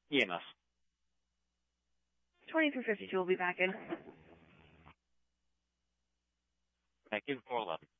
EMS. 2352 will be back in. Back in 411.